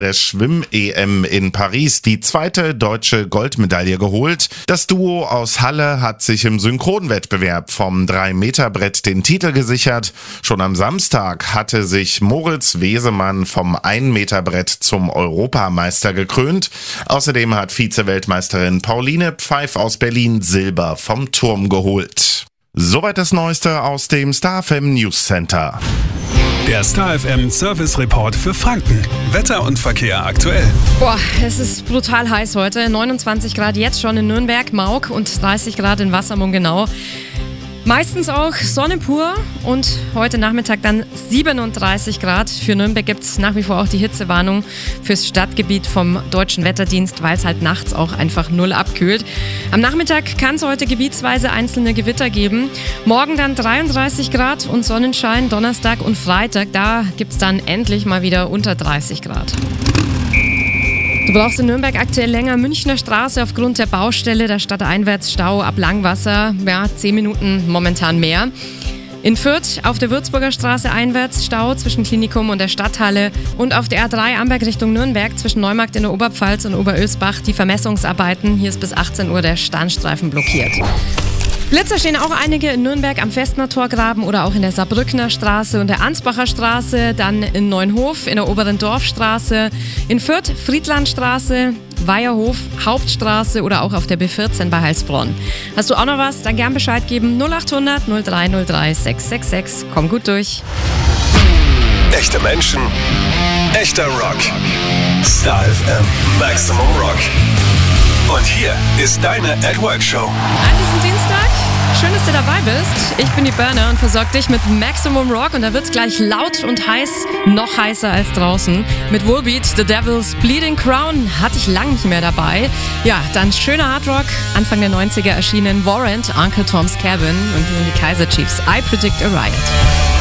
Der Schwimm-EM in Paris die zweite deutsche Goldmedaille geholt. Das Duo aus Halle hat sich im Synchronwettbewerb vom 3-Meter-Brett den Titel gesichert. Schon am Samstag hatte sich Moritz Wesemann vom 1-Meter-Brett zum Europameister gekrönt. Außerdem hat Vize-Weltmeisterin Pauline Pfeif aus Berlin Silber vom Turm geholt. Soweit das Neueste aus dem Star FM News Center. Der Star FM Service Report für Franken. Wetter und Verkehr aktuell. Es ist brutal heiß heute. 29 Grad jetzt schon in Nürnberg, Maug und 30 Grad in Wassermung genau. Meistens auch Sonne pur und heute Nachmittag dann 37 Grad. Für Nürnberg gibt es nach wie vor auch die Hitzewarnung fürs Stadtgebiet vom Deutschen Wetterdienst, weil es halt nachts auch einfach 0 abkühlt. Am Nachmittag kann es heute gebietsweise einzelne Gewitter geben. Morgen dann 33 Grad und Sonnenschein. Donnerstag und Freitag, da gibt es dann endlich mal wieder unter 30 Grad. Du brauchst in Nürnberg aktuell länger Münchner Straße aufgrund der Baustelle, der Stadteinwärtsstau ab Langwasser, 10 Minuten momentan mehr. In Fürth auf der Würzburger Straße einwärts Stau zwischen Klinikum und der Stadthalle und auf der A3 Amberg Richtung Nürnberg zwischen Neumarkt in der Oberpfalz und Oberölsbach die Vermessungsarbeiten. Hier ist bis 18 Uhr der Standstreifen blockiert. Blitzer stehen auch einige in Nürnberg am Festner Torgraben oder auch in der Saarbrückner Straße und der Ansbacher Straße, dann in Neuenhof, in der Oberen Dorfstraße, in Fürth, Friedlandstraße, Weierhof, Hauptstraße oder auch auf der B14 bei Heilsbronn. Hast du auch noch was? Dann gern Bescheid geben. 0800 0303 666. Komm gut durch. Echte Menschen, echter Rock. Star FM Maximum Rock. Und hier ist deine At Work Show. An diesem Dienstag, schön, dass du dabei bist. Ich bin die Burner und versorge dich mit Maximum Rock. Und da wird's gleich laut und heiß, noch heißer als draußen. Mit Volbeat, The Devil's Bleeding Crown hatte ich lang nicht mehr dabei. Ja, dann schöner Hardrock, Anfang der 90er erschienen Warrant, Uncle Tom's Cabin und hier sind die Kaiser Chiefs. I Predict a Riot.